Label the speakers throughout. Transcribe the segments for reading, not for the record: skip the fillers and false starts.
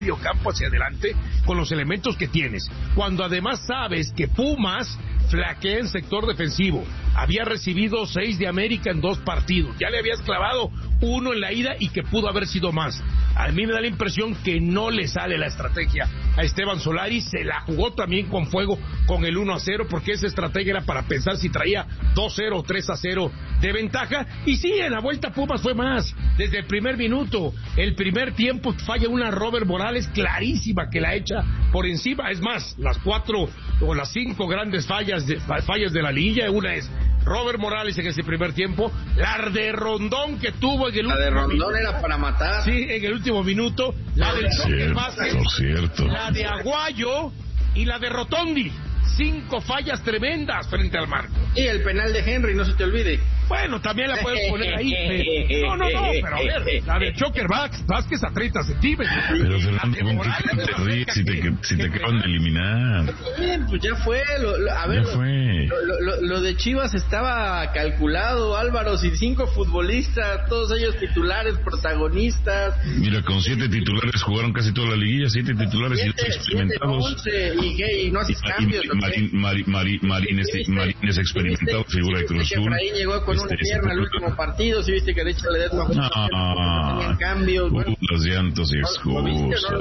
Speaker 1: campo hacia adelante con los elementos que tienes, cuando además sabes que Pumas flaquea en sector defensivo, había recibido 6 de América en 2 partidos, ya le habías clavado 1 en la ida y que pudo haber sido más. A mí me da la impresión que no le sale la estrategia a Esteban Solari, se la jugó también con fuego con el 1-0, porque esa estrategia era para pensar si traía 2-0 o 3-0 de ventaja, y sí, en la vuelta Pumas fue más, desde el primer minuto, el primer tiempo falla una Robert Morales clarísima que la echa por encima, es más, las 4 o las 5 grandes fallas de la liguilla, una es Robert Morales en ese primer tiempo, la de Rondón que tuvo en el último
Speaker 2: de Rondón
Speaker 1: minuto,
Speaker 2: era para matar.
Speaker 1: Sí, en el último minuto, la del Joker Vázquez, la de Aguayo y la de Rotondi. 5 fallas tremendas frente al marco.
Speaker 2: Y el penal de Henry, no se te olvide.
Speaker 1: Bueno, también la puedes poner ahí. No, pero a ver, la de Joker Vázquez a 30 centímetros.
Speaker 3: Pero Fernando, ¿con qué te ríes si te acaban de eliminar?
Speaker 2: Bien, pues ya fue. A ver,
Speaker 3: ya fue.
Speaker 2: Lo de Chivas estaba calculado, Álvaro, sin 5 futbolistas, todos ellos titulares, protagonistas.
Speaker 3: Mira, con 7 titulares jugaron casi toda la liguilla, 7 titulares y 8 experimentados.
Speaker 2: 11, y no haces cambios.
Speaker 3: Marín es experimentado, figura de Cruz Azul.
Speaker 2: Ahí llegó con una pierna al último partido, si viste que de hecho Ledesma no tenían cambios.
Speaker 3: Los llantos y excusas.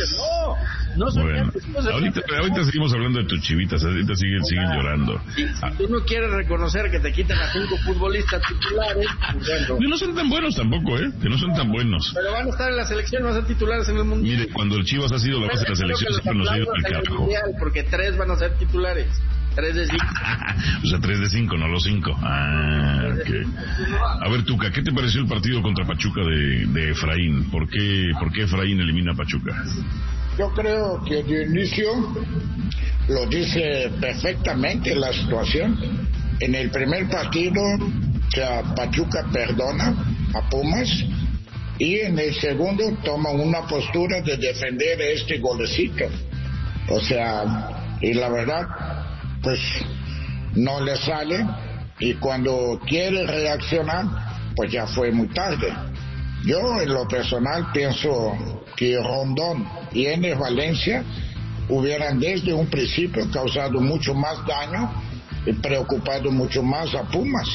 Speaker 2: No son
Speaker 3: bueno,
Speaker 2: llantos.
Speaker 3: ahorita seguimos hablando de tus chivitas, ahorita siguen llorando.
Speaker 2: Si tú no quieres reconocer que te quitan a 5 futbolistas titulares, pues bueno.
Speaker 3: Que no son tan buenos tampoco, que no son tan buenos.
Speaker 2: Pero van a estar en la selección, van a ser titulares en el mundial.
Speaker 3: Mire, cuando el Chivas ha sido la base de la selección, siempre nos ha ido al carajo.
Speaker 2: Porque 3 van a ser titulares. 3 de 5.
Speaker 3: O sea, 3 de 5, no los 5. Okay. A ver, Tuca, ¿qué te pareció el partido contra Pachuca de Efraín? ¿Por qué Efraín elimina a Pachuca?
Speaker 4: Yo creo que de inicio lo dice perfectamente la situación. En el primer partido, Pachuca perdona a Pumas, y en el segundo toma una postura de defender este golecito. O sea, y la verdad, pues no le sale, y cuando quiere reaccionar, pues ya fue muy tarde. Yo en lo personal pienso que Rondón y Ener Valencia hubieran desde un principio causado mucho más daño y preocupado mucho más a Pumas.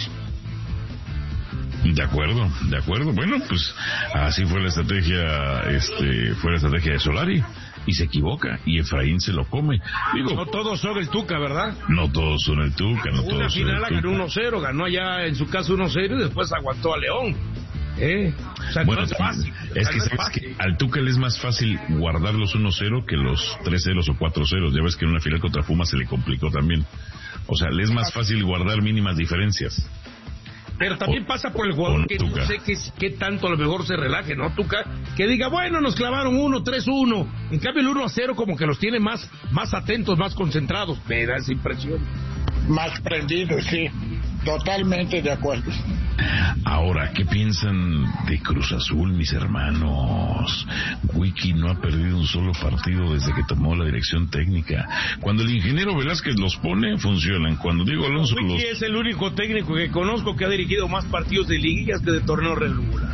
Speaker 3: De acuerdo. Bueno, pues así fue la estrategia, de Solari. Y se equivoca, y Efraín se lo come. Digo,
Speaker 1: no todos son el Tuca, ¿verdad?
Speaker 3: No todos son el Tuca, no todos son el Tuca.
Speaker 1: Una final ganó 1-0, ganó allá en su caso 1-0 y después aguantó a León. O sea,
Speaker 3: bueno,
Speaker 1: no es fácil.
Speaker 3: Es que sabes que al Tuca le es más fácil guardar los 1-0 que los 3-0 o 4-0. Ya ves que en una final contra Pumas se le complicó también. O sea, le es más fácil guardar mínimas diferencias.
Speaker 1: Pero también pasa por el jugador que no sé qué tanto a lo mejor se relaje, ¿no, Tuca? Que diga, bueno, nos clavaron 3-1. En cambio, el 1-0 como que los tiene más atentos, más concentrados. Me da esa impresión.
Speaker 4: Más prendidos, sí. Totalmente de acuerdo.
Speaker 3: Ahora, ¿qué piensan de Cruz Azul, mis hermanos? Wiki no ha perdido un solo partido desde que tomó la dirección técnica. Cuando el ingeniero Velázquez los pone, funcionan. Cuando Diego Alonso
Speaker 1: Wiki es el único técnico que conozco que ha dirigido más partidos de liguillas que de torneo regular.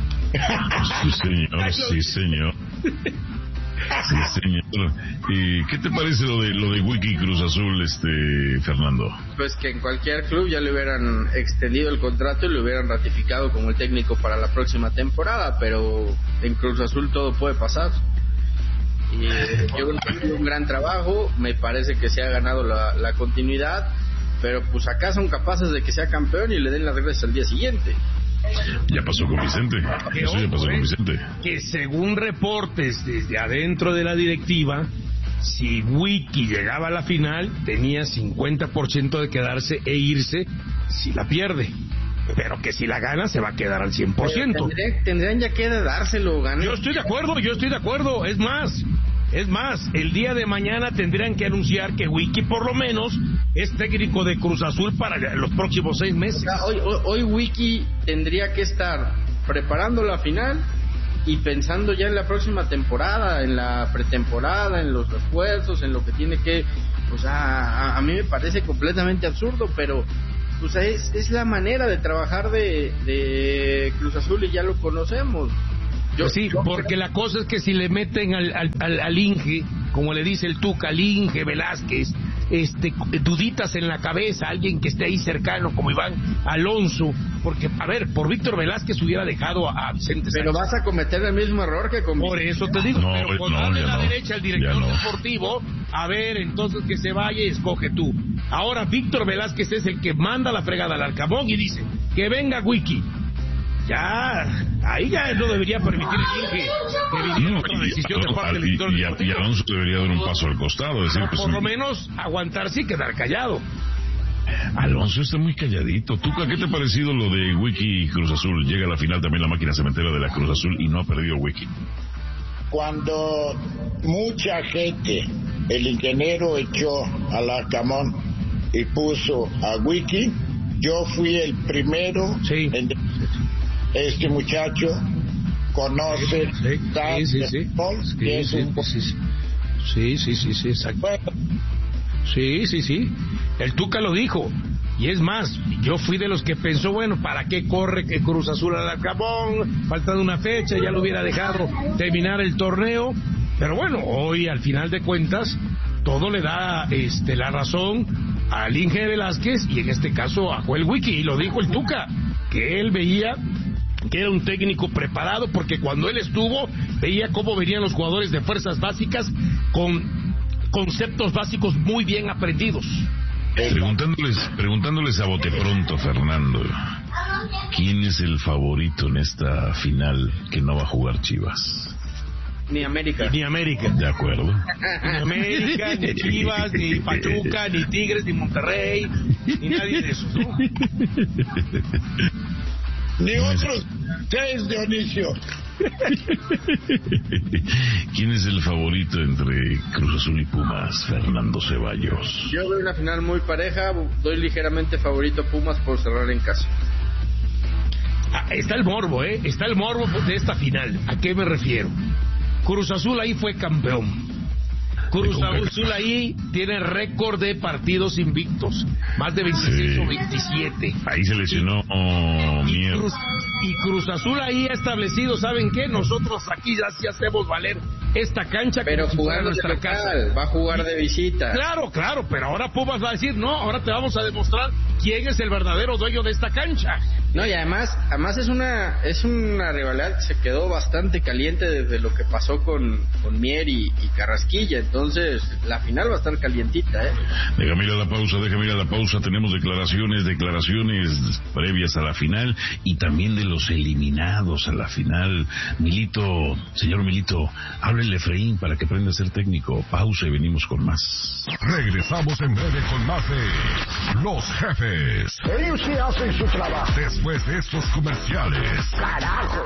Speaker 3: Sí, señor. Sí, señor. ¿Y qué te parece lo de Wiki Cruz Azul, Fernando?
Speaker 2: Pues que en cualquier club ya le hubieran extendido el contrato y lo hubieran ratificado como el técnico para la próxima temporada, pero en Cruz Azul todo puede pasar. Y yo creo que ha sido un gran trabajo, me parece que se ha ganado la continuidad, pero pues acá son capaces de que sea campeón y le den las reglas al día siguiente.
Speaker 3: Ya pasó con Vicente. Eso ya pasó con Vicente.
Speaker 1: Que según reportes desde adentro de la directiva, si Wiki llegaba a la final, tenía 50% de quedarse e irse si la pierde. Pero que si la gana, se va a quedar al 100%.
Speaker 2: Tendrían ya que dárselo, ganar.
Speaker 1: Yo estoy de acuerdo. Es más, el día de mañana tendrían que anunciar que Wiki por lo menos es técnico de Cruz Azul para los próximos 6 meses.
Speaker 2: O sea, hoy Wiki tendría que estar preparando la final y pensando ya en la próxima temporada, en la pretemporada, en los refuerzos, en lo que tiene que... O sea, a mí me parece completamente absurdo, pero... O sea, es la manera de trabajar de Cruz Azul y ya lo conocemos.
Speaker 1: Pues sí, porque la cosa es que si le meten al Inge, como le dice el Tuca, al Inge Velázquez, duditas en la cabeza, alguien que esté ahí cercano, como Iván Alonso, porque, a ver, por Víctor Velázquez hubiera dejado a Vicente Sánchez.
Speaker 2: Pero vas a cometer el mismo error que con...
Speaker 1: Por eso te digo, pero con darle la derecha al director deportivo, a ver, entonces que se vaya y escoge tú. Ahora Víctor Velázquez es el que manda la fregada al Arcamón y dice, que venga Wiki. Ya, ahí ya no debería permitir el Inge que viniera otra decisión de parte del director deportivo.
Speaker 3: Y Alonso debería dar un paso al costado, decir,
Speaker 1: no,
Speaker 3: pues,
Speaker 1: por lo menos aguantarse y quedar callado.
Speaker 3: Alonso está muy calladito. Tuca, ¿qué te ha parecido lo de Wiki y Cruz Azul? Llega a la final también la máquina cementera de la Cruz Azul y no ha perdido Wiki.
Speaker 4: Cuando mucha gente, el ingeniero echó al Arcamón y puso a Wiki, yo fui el primero en este muchacho conoce
Speaker 1: sí, exacto. Sí, el Tuca lo dijo, y es más, yo fui de los que pensó, bueno, ¿para qué corre que Cruz Azul al Arcamón? Faltando una fecha, ya lo hubiera dejado terminar el torneo, pero bueno, hoy al final de cuentas, todo le da la razón al Inge Velázquez, y en este caso a Joel Wiki, y lo dijo el Tuca, que él veía que era un técnico preparado, porque cuando él estuvo, veía cómo venían los jugadores de fuerzas básicas con conceptos básicos muy bien aprendidos. Preguntándoles a bote pronto, Fernando, ¿quién es el favorito en esta final que no va a jugar Chivas?
Speaker 2: Ni América.
Speaker 1: De acuerdo. Ni América, ni Chivas, ni Pachuca, ni Tigres, ni Monterrey, ni nadie de esos, ¿no?
Speaker 4: Ni otros 3, Dionisio.
Speaker 3: ¿Quién es el favorito entre Cruz Azul y Pumas, Fernando Ceballos?
Speaker 2: Yo veo una final muy pareja, doy ligeramente favorito a Pumas por cerrar en casa.
Speaker 1: Está el morbo, está el morbo de esta final. ¿A qué me refiero? Cruz Azul ahí fue campeón. Cruz Azul ahí tiene récord de partidos invictos, más de 26 o 27.
Speaker 3: Ahí se lesionó Mier.
Speaker 1: Y Cruz Azul ahí ha establecido, ¿saben qué? Nosotros aquí ya sí hacemos valer esta cancha.
Speaker 2: Pero jugar nuestra casa. Va a jugar de visita.
Speaker 1: Claro, pero ahora Pumas va a decir, no, ahora te vamos a demostrar quién es el verdadero dueño de esta cancha.
Speaker 2: No, y además es una rivalidad que se quedó bastante caliente desde lo que pasó con Mier y Carrasquilla. Entonces, la final va a estar calientita,
Speaker 3: Déjame ir a la pausa. Tenemos declaraciones previas a la final y también de los eliminados a la final. Señor Milito, háblele Efraín para que aprenda a ser técnico. Pausa y venimos con más.
Speaker 5: Regresamos en breve con más de Los Jefes.
Speaker 4: Ellos sí hacen su trabajo.
Speaker 5: Después de estos comerciales.
Speaker 4: ¡Carajo!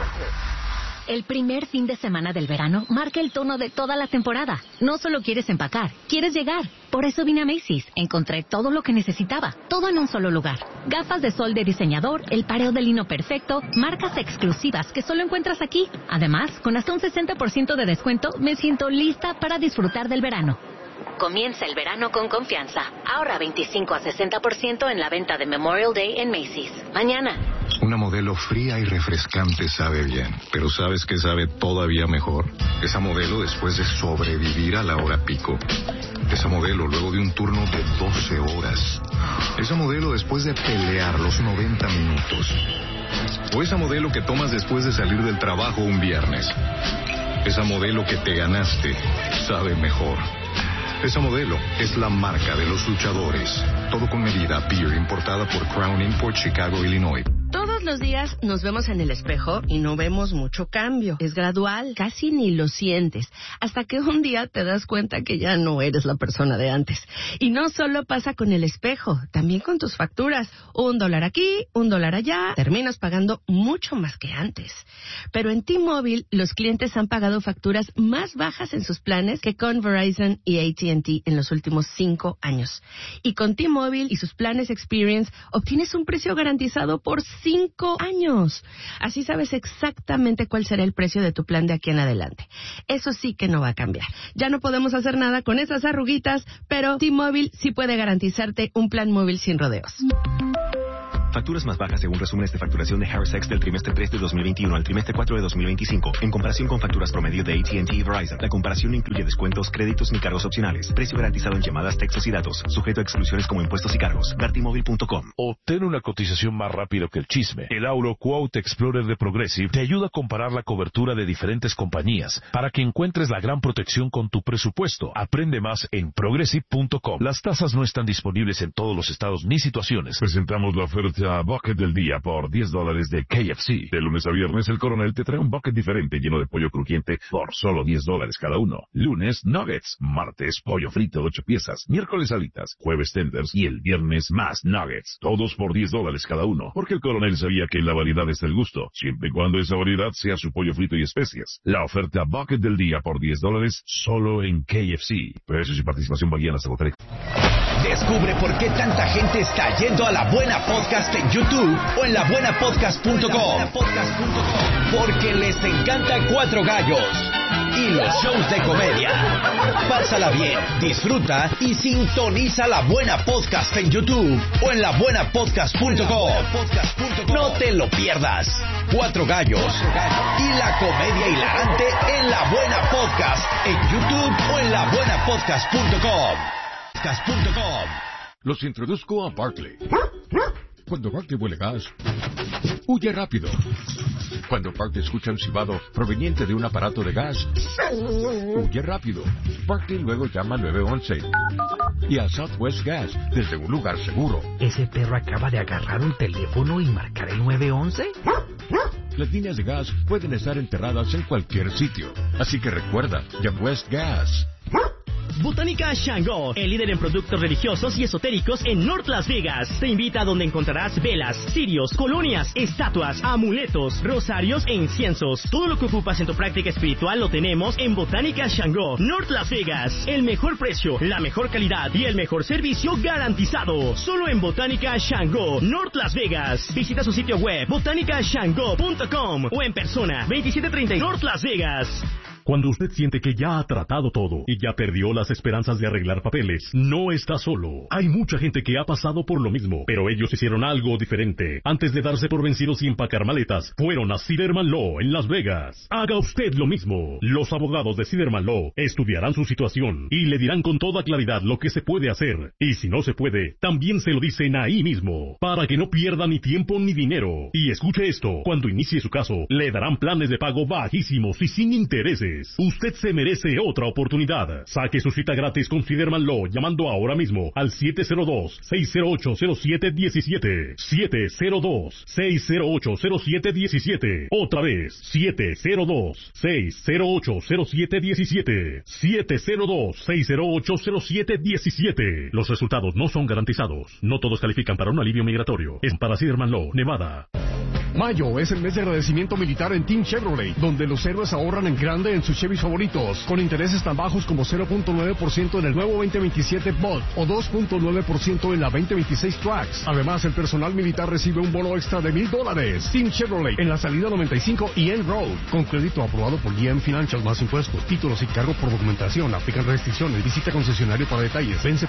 Speaker 6: El primer fin de semana del verano marca el tono de toda la temporada. No solo quieres empacar, quieres llegar. Por eso vine a Macy's. Encontré todo lo que necesitaba, todo en un solo lugar. Gafas de sol de diseñador, el pareo de lino perfecto, marcas exclusivas que solo encuentras aquí. Además, con hasta un 60% de descuento, me siento lista para disfrutar del verano. Comienza el verano con confianza. Ahorra 25 a 60% en la venta de Memorial Day en Macy's. Mañana.
Speaker 7: Una Modelo fría y refrescante sabe bien, pero ¿sabes qué sabe todavía mejor? Esa Modelo después de sobrevivir a la hora pico. Esa Modelo luego de un turno de 12 horas. Esa Modelo después de pelear los 90 minutos. O esa Modelo que tomas después de salir del trabajo un viernes. Esa Modelo que te ganaste sabe mejor. Esa Modelo es la marca de los luchadores. Todo con medida. Beer importada por Crown Import, Chicago, Illinois.
Speaker 8: Todos los días nos vemos en el espejo y no vemos mucho cambio. Es gradual, casi ni lo sientes, hasta que un día te das cuenta que ya no eres la persona de antes. Y no solo pasa con el espejo, también con tus facturas. $1 aquí, $1 allá, terminas pagando mucho más que antes. Pero en T-Mobile, los clientes han pagado facturas más bajas en sus planes que con Verizon y AT&T en los últimos 5 años. Y con T-Mobile y sus planes Experience, obtienes un precio garantizado por 5 años. Así sabes exactamente cuál será el precio de tu plan de aquí en adelante. Eso sí que no va a cambiar. Ya no podemos hacer nada con esas arruguitas, pero T-Mobile sí puede garantizarte un plan móvil sin rodeos.
Speaker 9: Facturas más bajas según resúmenes de facturación de Harris X del trimestre 3 de 2021 al trimestre 4 de 2025, en comparación con facturas promedio de AT&T y Verizon. La comparación no incluye descuentos, créditos ni cargos opcionales. Precio garantizado en llamadas, textos y datos, sujeto a exclusiones como impuestos y cargos. Dartymobile.com.
Speaker 3: Obtén una cotización más rápido que el chisme. El Auro Quote Explorer de Progressive te ayuda a comparar la cobertura de diferentes compañías para que encuentres la gran protección con tu presupuesto. Aprende más en progressive.com. Las tasas no están disponibles en todos los estados ni situaciones.
Speaker 5: Presentamos la oferta Bucket del día por $10 de KFC. De lunes a viernes el Coronel te trae un bucket diferente lleno de pollo crujiente por solo $10 cada uno. Lunes, nuggets. Martes, pollo frito 8 piezas. Miércoles, alitas. Jueves, tenders. Y el viernes, más nuggets. Todos por $10 cada uno. Porque el Coronel sabía que en la variedad está el gusto, siempre y cuando esa variedad sea su pollo frito y especias. La oferta Bucket del día por $10 solo en KFC. Precios y participación varían hasta agotar.
Speaker 10: Descubre por qué tanta gente está yendo a La Buena Podcast en YouTube o en labuenapodcast.com. Porque les encanta Cuatro Gallos y los shows de comedia. Pásala bien, disfruta y sintoniza La Buena Podcast en YouTube o en labuenapodcast.com. No te lo pierdas. Cuatro Gallos y la comedia hilarante en La Buena Podcast en YouTube o en labuenapodcast.com.
Speaker 11: Los introduzco a Barkley. Cuando Barkley huele gas, huye rápido. Cuando Barkley escucha un silbado proveniente de un aparato de gas, huye rápido. Barkley luego llama al 911 y a Southwest Gas desde un lugar seguro.
Speaker 12: ¿Ese perro acaba de agarrar un teléfono y marcar el 911?
Speaker 11: Las líneas de gas pueden estar enterradas en cualquier sitio, así que recuerda, llama West Gas.
Speaker 13: Botánica Shango, el líder en productos religiosos y esotéricos en North Las Vegas. Te invita a donde encontrarás velas, cirios, colonias, estatuas, amuletos, rosarios e inciensos. Todo lo que ocupas en tu práctica espiritual lo tenemos en Botánica Shango, North Las Vegas. El mejor precio, la mejor calidad y el mejor servicio garantizado. Solo en Botánica Shango, North Las Vegas. Visita su sitio web botanicashango.com o en persona 2730 North Las Vegas.
Speaker 14: Cuando usted siente que ya ha tratado todo y ya perdió las esperanzas de arreglar papeles, no está solo. Hay mucha gente que ha pasado por lo mismo, pero ellos hicieron algo diferente. Antes de darse por vencidos y empacar maletas, fueron a Siderman Law en Las Vegas. Haga usted lo mismo. Los abogados de Siderman Law estudiarán su situación y le dirán con toda claridad lo que se puede hacer. Y si no se puede, también se lo dicen ahí mismo, para que no pierda ni tiempo ni dinero. Y escuche esto, cuando inicie su caso, le darán planes de pago bajísimos y sin intereses. Usted se merece otra oportunidad. Saque su cita gratis con Siderman Law llamando ahora mismo al 702-608-0717. 702-608-0717. Otra vez, 702-608-0717. 702-608-0717. Los resultados no son garantizados. No todos califican para un alivio migratorio. Es para Siderman Law, Nevada.
Speaker 15: Mayo es el mes de agradecimiento militar en Team Chevrolet, donde los héroes ahorran en grande en sus Chevys favoritos, con intereses tan bajos como 0.9% en el nuevo 2027 Bolt o 2.9% en la 2026 Trax. Además, el personal militar recibe un bono extra de $1,000. Team Chevrolet en la salida 95 y End Road, con crédito aprobado por GM Financial más impuestos, títulos y cargo por documentación. Aplican restricciones. Visita concesionario para detalles. Vence.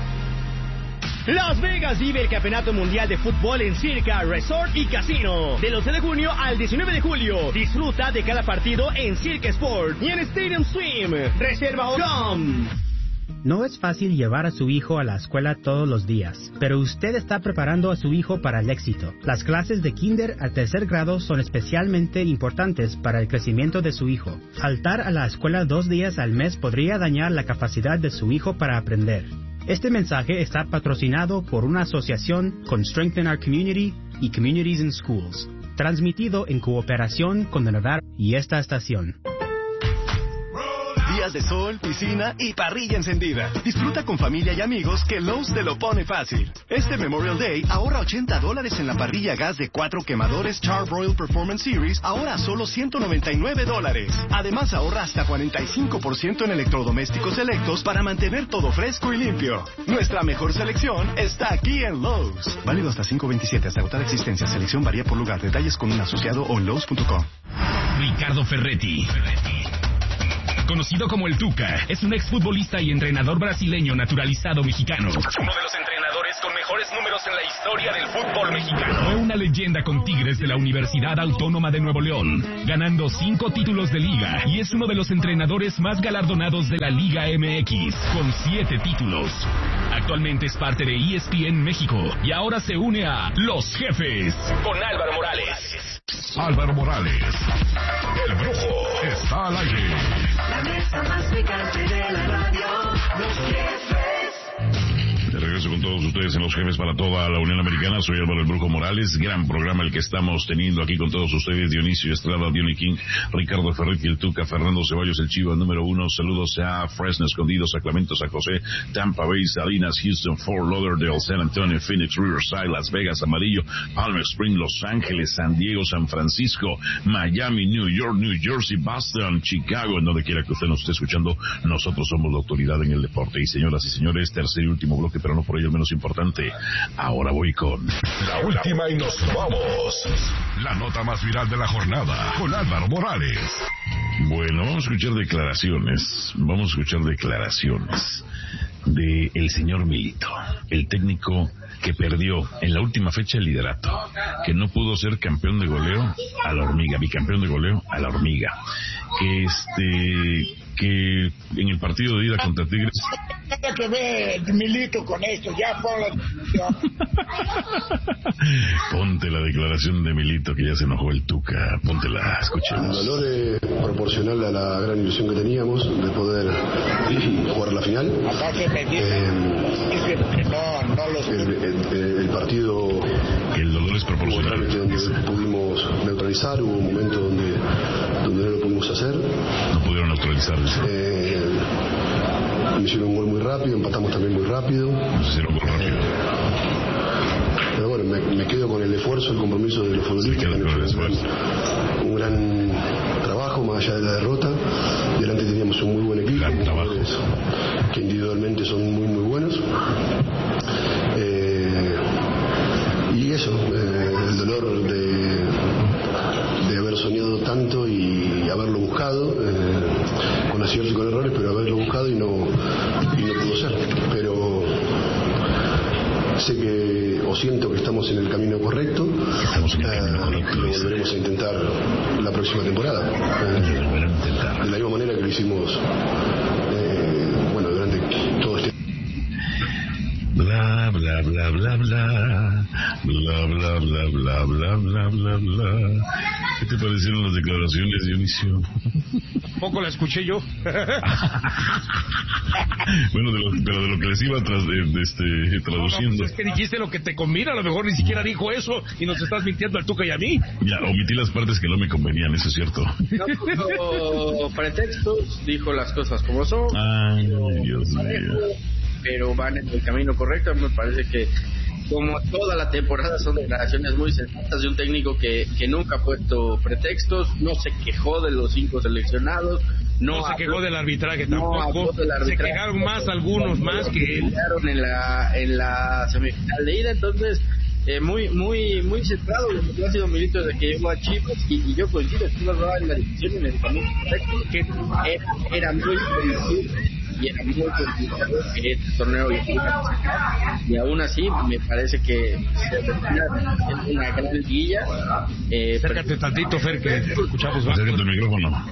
Speaker 13: Las Vegas vive el Campeonato Mundial de Fútbol en Circa, Resort y Casino. Del 11 de junio al 19 de julio. Disfruta de cada partido en Circa Sport y en Stadium Swim. Reserva.com.
Speaker 16: No es fácil llevar a su hijo a la escuela todos los días, pero usted está preparando a su hijo para el éxito. Las clases de kinder al tercer grado son especialmente importantes para el crecimiento de su hijo. Faltar a la escuela 2 días al mes podría dañar la capacidad de su hijo para aprender. Este mensaje está patrocinado por una asociación con Strengthen Our Community y Communities in Schools, transmitido en cooperación con The Nevada y esta estación.
Speaker 17: Días de sol, piscina y parrilla encendida. Disfruta con familia y amigos que Lowe's te lo pone fácil. Este Memorial Day ahorra $80 en la parrilla gas de 4 quemadores Char-Broil Performance Series, ahora a solo $199. Además ahorra hasta 45% en electrodomésticos selectos para mantener todo fresco y limpio. Nuestra mejor selección está aquí en Lowe's. Válido hasta 5/27 hasta agotar existencia. Selección varía por lugar. Detalles con un asociado o Lowe's.com.
Speaker 10: Ricardo Ferretti
Speaker 18: conocido como el Tuca, es un exfutbolista y entrenador brasileño naturalizado mexicano. Uno de los entrenadores con mejores números en la historia del fútbol mexicano. Fue una leyenda con Tigres de la Universidad Autónoma de Nuevo León, ganando 5 títulos de liga, y es uno de los entrenadores más galardonados de la Liga MX, con 7 títulos. Actualmente es parte de ESPN México y ahora se une a Los Jefes con Álvaro Morales.
Speaker 5: Álvaro Morales, el Brujo, está al aire.
Speaker 19: La mesa más picante de la radio, Los Jefes.
Speaker 3: De regreso con todos ustedes en Los Jefes para toda la Unión Americana. Soy Álvaro el Brujo Morales. Gran programa el que estamos teniendo aquí con todos ustedes. Dionisio Estrada, Diony King, Ricardo Ferretti, el Tuca, Fernando Ceballos, el Chivo número 1. Saludos a Fresno, Escondido, Sacramento, San José, Tampa Bay, Salinas, Houston, Fort Lauderdale, San Antonio, Phoenix, Riverside, Las Vegas, Amarillo, Palm Springs, Los Ángeles, San Diego, San Francisco, Miami, New York, New Jersey, Boston, Chicago, en donde quiera que usted nos esté escuchando. Nosotros somos la autoridad en el deporte. Y señoras y señores, tercer y último bloque, pero no por ello el menos importante. Ahora voy con
Speaker 5: la última y nos vamos. La nota más viral de la jornada con Álvaro Morales.
Speaker 3: Bueno, vamos a escuchar declaraciones. De el señor Milito, el técnico que perdió en la última fecha el liderato, que no pudo ser campeón de goleo a la hormiga, bicampeón de goleo a la hormiga, que en el partido de ida contra Tigres...
Speaker 4: Nada que ver Milito con esto, ya
Speaker 3: Ponte la declaración de Milito, que ya se enojó el Tuca, póntela, escuchemos.
Speaker 20: El valor es proporcional a la gran ilusión que teníamos de poder jugar la final. El partido...
Speaker 3: El dolor es proporcional.
Speaker 20: Donde pudimos neutralizar, hubo un momento donde no lo pudimos hacer.
Speaker 3: No pudieron neutralizar.
Speaker 20: Me hicieron un gol muy rápido, empatamos también muy rápido. Pero bueno, me quedo con el esfuerzo, el compromiso de los futbolistas. Un gran trabajo, más allá de la derrota. Delante teníamos un muy buen equipo, que individualmente son muy muy buenos. Y eso, el dolor de haber soñado tanto y haberlo buscado, con aciertos y con errores, pero haberlo buscado y no pudo ser. Pero sé que, o siento que estamos en el camino correcto. Lo volveremos a intentar la próxima temporada. De la misma manera que lo hicimos durante todo este...
Speaker 3: Bla bla bla bla bla bla bla bla bla bla bla bla bla. ¿Qué te parecieron las declaraciones, Dionisio?
Speaker 1: Poco la escuché yo.
Speaker 3: Bueno, pero de lo que les iba traduciendo.
Speaker 1: No, es que dijiste lo que te conviene, a lo mejor ni siquiera dijo eso y nos estás mintiendo al Tuca y a mí.
Speaker 3: Ya, omití las partes que no me convenían, eso es cierto.
Speaker 2: No puso pretextos, dijo las cosas como son.
Speaker 3: Ay, Dios mío.
Speaker 2: Pero van en el camino correcto. Me parece que, como toda la temporada, son declaraciones muy sensatas de un técnico que nunca ha puesto pretextos, no se quejó de los 5 seleccionados,
Speaker 1: no se quejó del arbitraje tampoco, se quejaron más algunos más que él.
Speaker 2: En la semifinal de ida, entonces muy centrado lo que ha sido Milito desde que llegó a Chivas, y yo coincido, Chivas va en la decisión en el camino correcto, que era muy previsible y era muy complicado que este torneo y aún así me parece que se retira en una gran liguilla.
Speaker 1: Acércate tantito, Fer, que escuchamos más.
Speaker 3: Acércate el micrófono.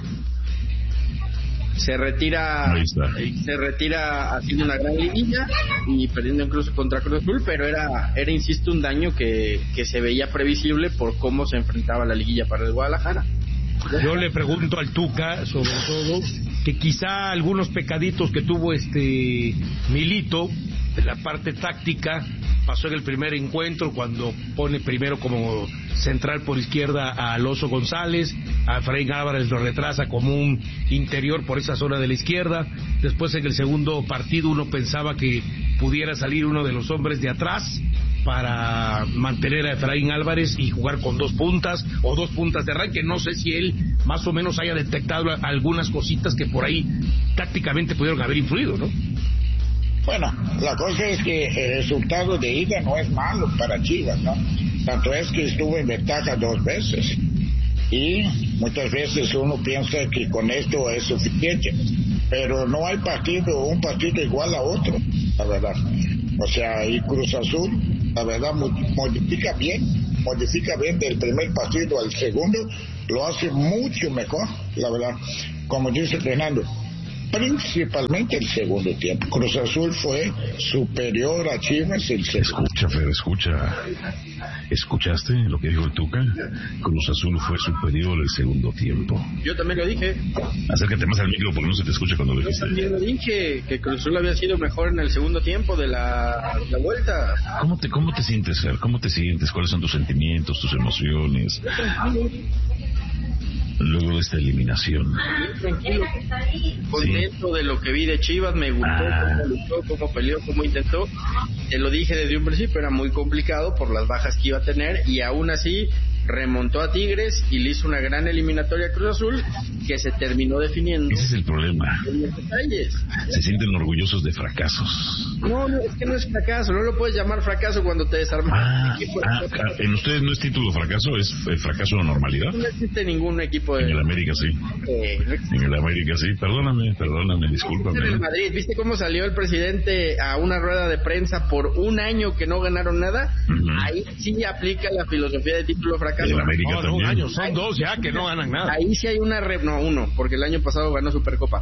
Speaker 2: Se retira haciendo una gran liguilla y perdiendo incluso contra Cruz Azul, pero era insisto, un daño que se veía previsible por cómo se enfrentaba la liguilla para el Guadalajara.
Speaker 1: Yo le pregunto al Tuca, sobre todo, que quizá algunos pecaditos que tuvo Milito de la parte táctica pasó en el primer encuentro, cuando pone primero como central por izquierda a Alonso González, a Efraín Álvarez lo retrasa como un interior por esa zona de la izquierda. Después en el segundo partido uno pensaba que pudiera salir uno de los hombres de atrás para mantener a Efraín Álvarez y jugar con 2 puntas o 2 puntas de arranque. No sé si él más o menos haya detectado algunas cositas que por ahí tácticamente pudieron haber influido, ¿no?
Speaker 4: Bueno, la cosa es que el resultado de ida no es malo para Chivas, ¿no? Tanto es que estuvo en ventaja 2 veces. y muchas veces uno piensa que con esto es suficiente, pero no hay un partido igual a otro, la verdad. O sea, y Cruz Azul, la verdad, modifica bien del primer partido al segundo, lo hace mucho mejor, la verdad. Como dice Fernando, principalmente el segundo tiempo. Cruz Azul fue superior a Chivas el segundo.
Speaker 3: Escucha, Fer, escucha. ¿Escuchaste lo que dijo el Tuca? Cruz Azul fue superior el segundo tiempo.
Speaker 2: Yo también lo dije.
Speaker 3: Acércate más al micro porque no se te escucha cuando lo dijiste.
Speaker 2: Yo también lo dije, que Cruz Azul había sido mejor en el segundo tiempo de la vuelta.
Speaker 3: ¿Cómo te sientes, Fer? ¿Cómo te sientes? ¿Cuáles son tus sentimientos, tus emociones? Luego de esta eliminación.
Speaker 2: Tranquilo, contento de lo que vi de Chivas, me gustó cómo luchó, cómo peleó, cómo intentó. Te lo dije desde un principio, era muy complicado por las bajas que iba a tener y aún así remontó a Tigres y le hizo una gran eliminatoria a Cruz Azul que se terminó definiendo.
Speaker 3: Ese es el problema.
Speaker 2: En los detalles.
Speaker 3: Se sienten orgullosos de fracasos.
Speaker 2: No, es que no es fracaso, no lo puedes llamar fracaso cuando te desarmas.
Speaker 3: ¿En ustedes no es título fracaso, es fracaso de normalidad?
Speaker 2: No existe ningún equipo de...
Speaker 3: En el América sí. En el América sí, perdóname, discúlpame.
Speaker 2: En el Madrid, ¿viste cómo salió el presidente a una rueda de prensa por un año que no ganaron nada? Ahí sí aplica la filosofía de título fracaso.
Speaker 3: En América también.
Speaker 1: Un año, son dos ya que no ganan nada.
Speaker 2: Ahí sí hay uno, porque el año pasado ganó Supercopa.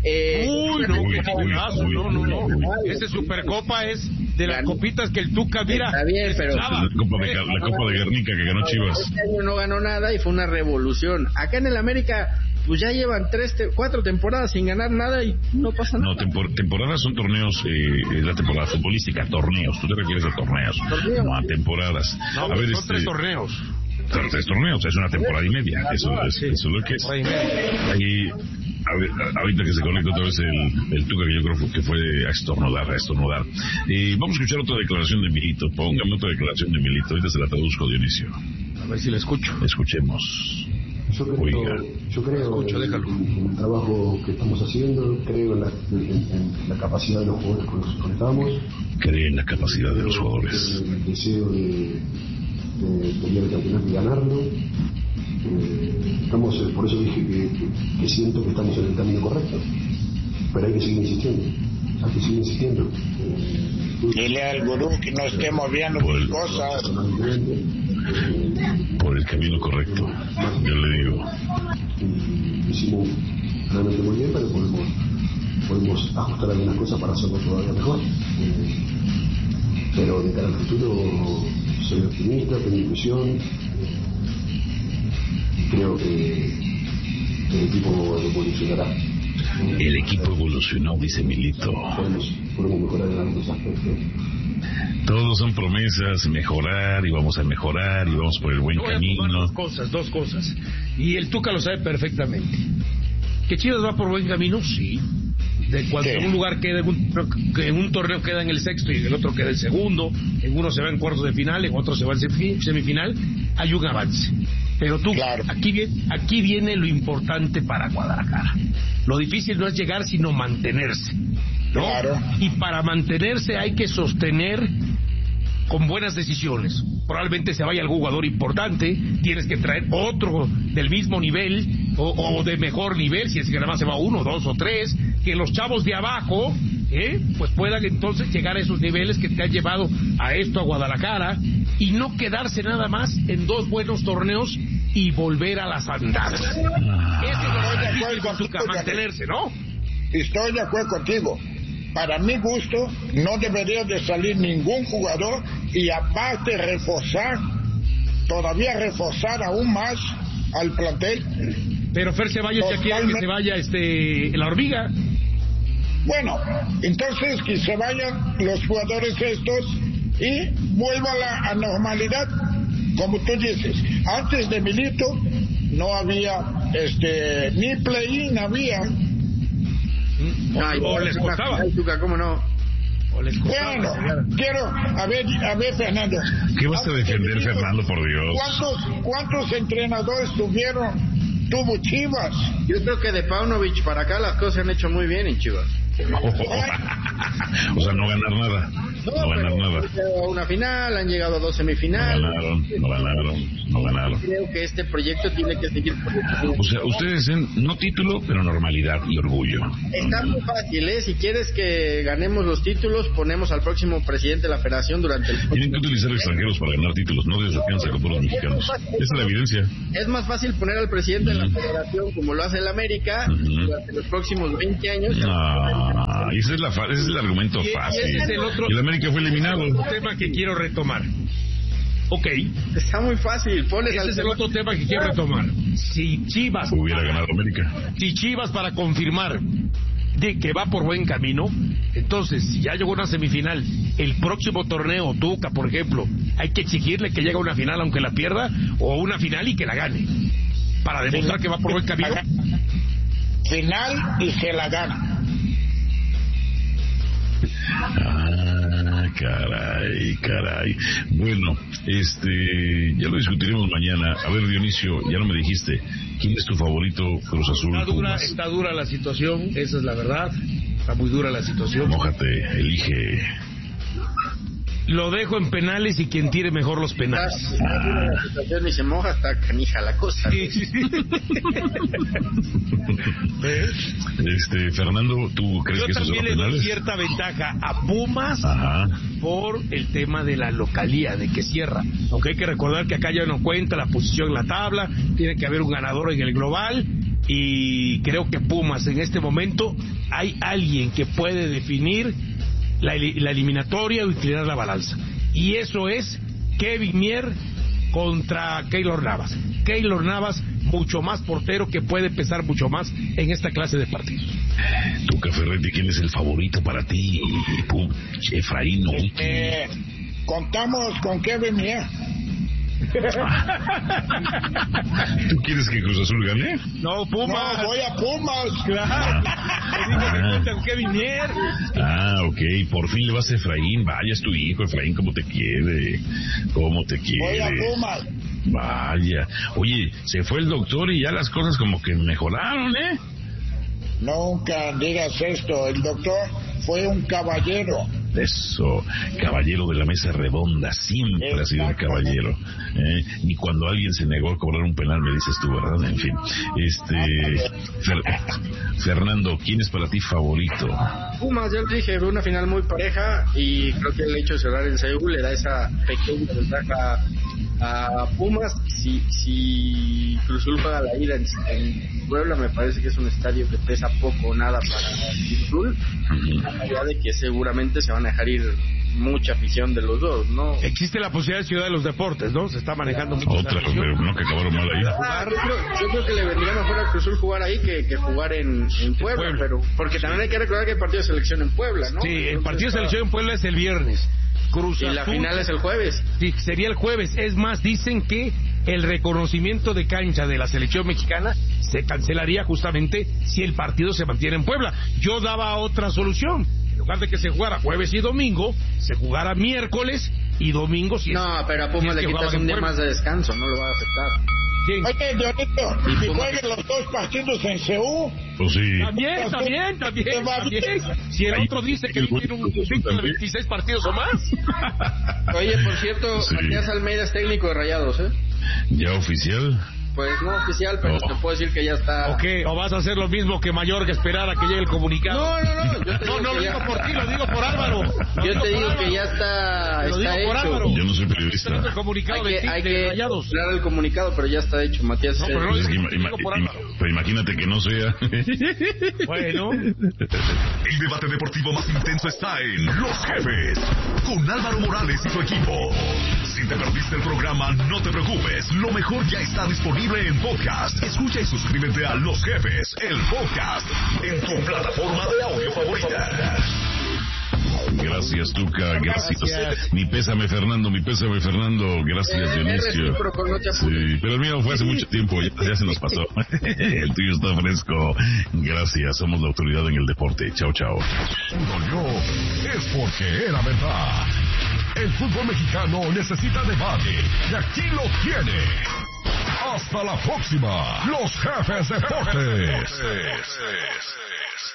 Speaker 1: No. Ese Supercopa es de las copitas que el Tuca mira.
Speaker 2: Está bien, pero
Speaker 3: la Copa de Guernica que ganó Chivas.
Speaker 2: Este año no ganó nada y fue una revolución. Acá en el América, pues ya llevan 4 temporadas sin ganar nada y no pasa nada.
Speaker 3: No, temporadas son torneos, la temporada futbolística, torneos. Tú te refieres a torneos, no a temporadas.
Speaker 1: No,
Speaker 3: a ver,
Speaker 1: son 3 torneos.
Speaker 3: Son 3 torneos, es una temporada y media. Eso es lo que es. Ahí, ahorita que se conecta otra vez el Tuca, que yo creo que fue a estornudar. Vamos a escuchar otra declaración de Milito. Póngame otra declaración de Milito. Ahorita se la traduzco, Dionisio.
Speaker 1: A ver si la escucho.
Speaker 3: Escuchemos.
Speaker 20: Yo creo en el trabajo que estamos haciendo, creo en la capacidad de los jugadores con los que conectamos.
Speaker 3: Cree en la capacidad de los jugadores.
Speaker 20: El deseo de pelear el campeonato y ganarlo. Por eso dije que siento que estamos en el camino correcto, pero hay que seguir insistiendo.
Speaker 4: Dile al gurú que no esté moviendo sus cosas.
Speaker 3: Por el camino correcto, yo le digo.
Speaker 20: Hicimos realmente muy bien, pero podemos ajustar algunas cosas para hacerlo todavía mejor. Pero de cara al futuro soy optimista, tengo intuición. Creo que el equipo evolucionará.
Speaker 3: El equipo evolucionó, dice Milito.
Speaker 20: Podemos mejorar en algunos aspectos.
Speaker 3: Todos son promesas, mejorar y vamos a mejorar y vamos por el buen camino.
Speaker 1: Dos cosas. Y el Tuca lo sabe perfectamente. ¿Que Chivas va por buen camino? Sí. De cuando en un lugar queda en un torneo queda en el sexto y en el otro queda el segundo, en uno se va en cuartos de final, en otro se va en semifinal, hay un avance. Pero tú, aquí viene lo importante para Guadalajara. Lo difícil no es llegar, sino mantenerse, ¿no? Claro. Y para mantenerse hay que sostener con buenas decisiones. Probablemente se vaya algún jugador importante, tienes que traer otro del mismo nivel o de mejor nivel, si es que nada más se va 1, 2 o 3, que los chavos de abajo pues puedan entonces llegar a esos niveles que te han llevado a esto, a Guadalajara, y no quedarse nada más en 2 buenos torneos y volver a las andadas. Eso es lo que difícil con Tuca, mantenerse, ¿no?
Speaker 4: Estoy de acuerdo contigo. Para mi gusto, no debería de salir ningún jugador y aparte todavía reforzar aún más al plantel.
Speaker 1: Pero Fer Ceballos ya quiere que se vaya la hormiga.
Speaker 4: Bueno, entonces que se vayan los jugadores estos y vuelva a la normalidad. Como tú dices, antes de Milito no había ni play-in había.
Speaker 1: O les costaba.
Speaker 2: ¿Cómo no?
Speaker 4: Bueno, quiero, a ver, Fernando.
Speaker 3: ¿Qué vas a defender, Fernando, por Dios?
Speaker 4: ¿Cuántos entrenadores tuvo Chivas?
Speaker 2: Yo creo que de Paunovic para acá las cosas se han hecho muy bien en Chivas.
Speaker 3: O sea, no ganar nada. No ganar nada.
Speaker 2: Han llegado a una final, han llegado a 2 semifinales.
Speaker 3: No ganaron.
Speaker 2: Creo que este proyecto tiene que seguir por
Speaker 3: O sea, ustedes dicen no título, pero normalidad y orgullo.
Speaker 2: Está muy fácil, ¿eh? Si quieres que ganemos los títulos, ponemos al próximo presidente de la federación durante el...
Speaker 3: Tienen que utilizar extranjeros para ganar títulos, no desafianza con todos los mexicanos. Esa es la evidencia.
Speaker 2: Es más fácil poner al presidente de la federación como lo hace el América durante los próximos 20 años.
Speaker 3: Ese es el argumento fácil.
Speaker 1: Ese es el otro,
Speaker 3: el América fue eliminado.
Speaker 1: Tema que quiero retomar. Ok.
Speaker 2: Está muy fácil.
Speaker 1: Ese es el otro tema que quiero retomar. Si Chivas
Speaker 3: hubiera ganado América.
Speaker 1: Si Chivas, para confirmar de que va por buen camino, entonces, si ya llegó a una semifinal, el próximo torneo, Tuca, por ejemplo, hay que exigirle que llegue a una final aunque la pierda, o una final y que la gane, para demostrar que va por buen camino.
Speaker 4: Final y se la gana.
Speaker 3: Caray. Bueno, ya lo discutiremos mañana. A ver, Dionisio, ya no me dijiste, ¿quién es tu favorito, Cruz Azul?
Speaker 1: Está dura la situación, esa es la verdad. Está muy dura la situación.
Speaker 3: Mójate, elige.
Speaker 1: Lo dejo en penales y quien tire mejor los penales.
Speaker 2: La situación y se moja, está canija la cosa.
Speaker 3: Fernando, ¿tú crees que eso es penales? Yo también le doy
Speaker 1: cierta ventaja a Pumas por el tema de la localía, de que cierra. Aunque hay que recordar que acá ya no cuenta la posición en la tabla, tiene que haber un ganador en el global, y creo que Pumas en este momento hay alguien que puede definir la eliminatoria o inclinar la balanza, y eso es Kevin Mier contra Keylor Navas. Keylor Navas, mucho más portero, que puede pesar mucho más en esta clase de partidos.
Speaker 3: Tuca Ferretti, ¿quién es el favorito para ti? Efraín, ¿no?
Speaker 4: Contamos con Kevin Mier.
Speaker 3: ¿Tú quieres que Cruz Azul gane?
Speaker 1: No, Pumas.
Speaker 4: No, voy a Pumas.
Speaker 1: Claro. Kevin Mier.
Speaker 3: Ok, por fin le vas a Efraín. Vaya, es tu hijo, Efraín, ¿cómo te quiere?
Speaker 4: Voy a Pumas.
Speaker 3: Vaya. Oye, se fue el doctor y ya las cosas como que mejoraron, ¿eh?
Speaker 4: Nunca digas esto. El doctor fue un caballero.
Speaker 3: Eso, caballero de la mesa redonda, siempre ha sido el caballero. Ni cuando alguien se negó a cobrar un penal, me dices tú, ¿verdad? En fin, Fernando, ¿quién es para ti favorito?
Speaker 2: Pumas, ya lo dije, veo una final muy pareja, y creo que el hecho de cerrar en Seúl le da esa pequeña ventaja a Pumas. Si Cruz Azul juega la ida en Puebla, me parece que es un estadio que pesa poco o nada para Cruz Azul, allá de que seguramente se van a dejar ir mucha afición de los dos, ¿no?
Speaker 1: Existe la posibilidad de Ciudad de los Deportes, ¿no? Se está manejando mucho.
Speaker 3: Otra, pero no, que acabaron mal ahí.
Speaker 2: Yo creo que le vendría mejor a Cruz Azul jugar ahí que jugar en Puebla, pero porque también hay que recordar que hay partido de selección en Puebla, ¿no?
Speaker 1: Sí, el partido de selección en Puebla es el viernes. Cruz Azul,
Speaker 2: y la final es el jueves.
Speaker 1: Sí, sería el jueves. Es más, dicen que el reconocimiento de cancha de la selección mexicana se cancelaría justamente si el partido se mantiene en Puebla. Yo daba otra solución. En lugar de que se jugara jueves y domingo, se jugara miércoles y domingo.
Speaker 2: No, pero a Pumas le quitas un día más de descanso, no lo va a afectar.
Speaker 4: ¿Quién? Oye, Dionito, ¿y si jueguen los dos partidos en Seúl?
Speaker 3: Pues sí.
Speaker 1: También. Si el otro dice que tiene un ciclo de 26 partidos o más.
Speaker 2: Oye, por cierto, Matías Almeida es técnico de Rayados, ¿eh?
Speaker 3: ¿Ya oficial?
Speaker 2: Pues no oficial, pero te puedo decir que ya está.
Speaker 1: ¿O vas a hacer lo mismo que Mayorga, esperar a que llegue el comunicado?
Speaker 2: No.
Speaker 1: No lo digo por ti, lo digo por Álvaro.
Speaker 2: Yo te digo que ya está hecho.
Speaker 3: Yo no soy periodista.
Speaker 1: El comunicado
Speaker 2: hay que
Speaker 1: Rayados.
Speaker 2: dar el comunicado, pero ya está hecho, Matías.
Speaker 3: No, pero pero imagínate que no sea.
Speaker 1: Bueno.
Speaker 21: El debate deportivo más intenso está en Los Jefes, con Álvaro Morales y su equipo. Si te perdiste el programa, no te preocupes. Lo mejor ya está disponible en podcast. Escucha y suscríbete a Los Jefes, el podcast, en tu plataforma de audio favorita.
Speaker 3: Gracias, Tuca, gracias. Mi pésame, Fernando. Gracias, Dionisio. Sí, pero el mío fue hace mucho tiempo, ya se nos pasó. El tuyo está fresco. Gracias, somos la autoridad en el deporte. Chao.
Speaker 21: Es porque era verdad. El fútbol mexicano necesita debate, y aquí lo tiene. Hasta la próxima, Los Jefes Deportes.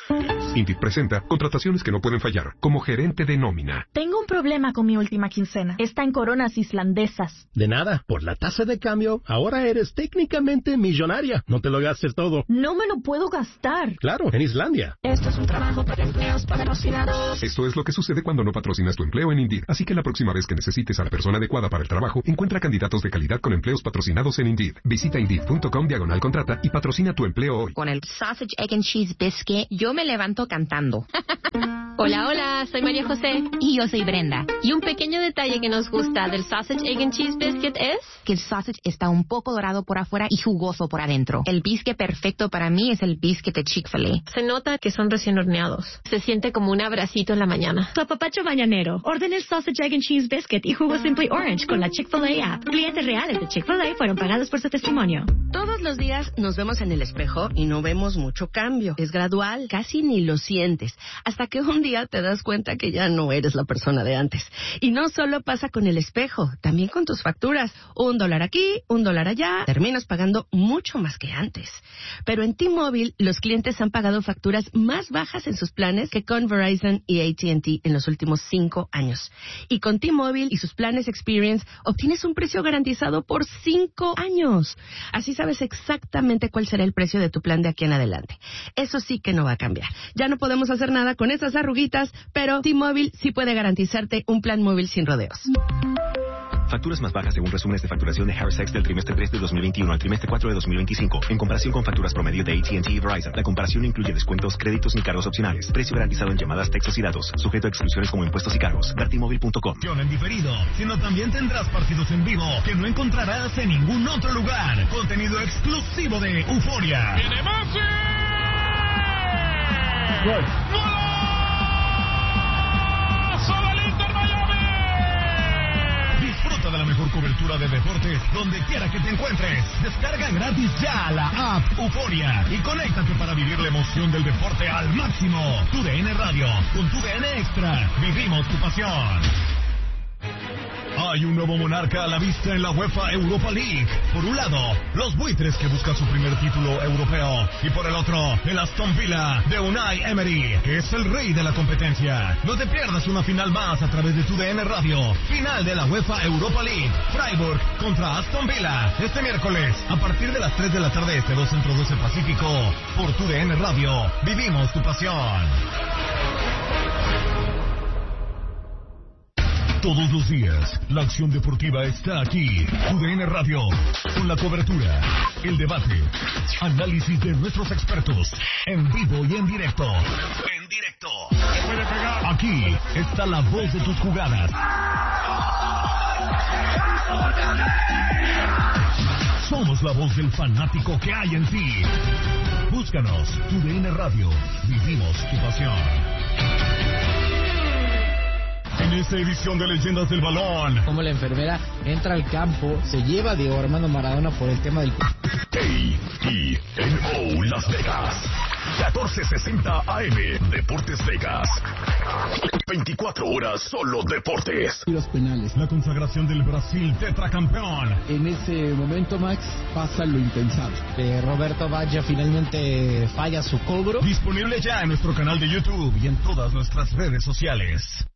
Speaker 6: Indeed presenta contrataciones que no pueden fallar, como gerente de nómina.
Speaker 22: Tengo un problema con mi última quincena. Está en coronas islandesas.
Speaker 12: De nada, por la tasa de cambio, ahora eres técnicamente millonaria. No te lo gastes todo.
Speaker 22: No me lo puedo gastar.
Speaker 12: Claro, en Islandia.
Speaker 22: Esto es un trabajo para empleos patrocinados.
Speaker 6: Esto es lo que sucede cuando no patrocinas tu empleo en Indeed. Así que la próxima vez que necesites a la persona adecuada para el trabajo, encuentra candidatos de calidad con empleos patrocinados en Indeed. Visita Indeed.com/contrata y patrocina tu empleo hoy.
Speaker 23: Con el Sausage, Egg and Cheese Biscuit, yo me levanto cantando.
Speaker 24: Hola, hola, soy María José.
Speaker 23: Y yo soy Brenda.
Speaker 24: Y un pequeño detalle que nos gusta del Sausage, Egg and Cheese Biscuit es
Speaker 23: que el sausage está un poco dorado por afuera y jugoso por adentro. El biscuit perfecto para mí es el biscuit de Chick-fil-A.
Speaker 24: Se nota que son recién horneados. Se siente como un abracito en la mañana.
Speaker 22: Su apapacho mañanero. Orden el Sausage, Egg and Cheese Biscuit y jugo Simply Orange con la Chick-fil-A app. Clientes reales de Chick-fil-A fueron pagados por su testimonio.
Speaker 8: Todos los días nos vemos en el espejo y no vemos mucho cambio. Es gradual, casi ni lo sientes. Hasta que un día te das cuenta que ya no eres la persona de antes. Y no solo pasa con el espejo, también con tus facturas. $1 aquí, $1 allá. Terminas pagando mucho más que antes. Pero en T-Mobile, los clientes han pagado facturas más bajas en sus planes que con Verizon y AT&T en los últimos 5 años. Y con T-Mobile y sus planes Experience, obtienes un precio garantizado por 5 años. Así sabes exactamente cuál será el precio de tu plan de aquí en adelante. Eso sí que no va a cambiar. Ya no podemos hacer nada con esas arruguitas, pero T-Mobile sí puede garantizarte un plan móvil sin rodeos.
Speaker 9: Facturas más bajas según resúmenes de facturación de HRSX del trimestre 3 de 2021 al trimestre 4 de 2025. En comparación con facturas promedio de AT&T y Verizon, la comparación no incluye descuentos, créditos ni cargos opcionales. Precio garantizado en llamadas, textos y datos. Sujeto a exclusiones como impuestos y cargos. Vertimóvil.com.
Speaker 21: En diferido, sino también tendrás partidos en vivo que no encontrarás en ningún otro lugar. Contenido exclusivo de Euforia. ¡Viene Messi! ¡Gol! Disfruta de la mejor cobertura de deportes donde quiera que te encuentres. Descarga gratis ya la app Euforia y conéctate para vivir la emoción del deporte al máximo. TUDN Radio, con TUDN Extra, vivimos tu pasión. Hay un nuevo monarca a la vista en la UEFA Europa League. Por un lado, los buitres que buscan su primer título europeo. Y por el otro, el Aston Villa de Unai Emery, que es el rey de la competencia. No te pierdas una final más a través de TUDN Radio. Final de la UEFA Europa League. Freiburg contra Aston Villa. Este miércoles, a partir de las 3 de la tarde, este 2 Centro 12 Pacífico. Por TUDN Radio. Vivimos tu pasión. Todos los días, la acción deportiva está aquí. TUDN Radio, con la cobertura, el debate, análisis de nuestros expertos, en vivo y en directo. En directo. Aquí está la voz de tus jugadas. Somos la voz del fanático que hay en ti. Búscanos, TUDN Radio, vivimos tu pasión. En esta edición de Leyendas del Balón,
Speaker 25: como la enfermera entra al campo, se lleva a Diego Armando Maradona por el tema del...
Speaker 21: KENO Las Vegas, 1460 AM, Deportes Vegas. 24 horas solo deportes.
Speaker 25: Y los penales.
Speaker 21: La consagración del Brasil tetracampeón.
Speaker 25: En ese momento, Max, pasa lo impensable. Roberto Baggio finalmente falla su cobro.
Speaker 21: Disponible ya en nuestro canal de YouTube y en todas nuestras redes sociales.